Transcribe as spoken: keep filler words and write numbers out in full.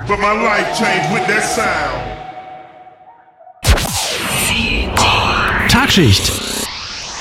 but my life changed with that sound. Tagschicht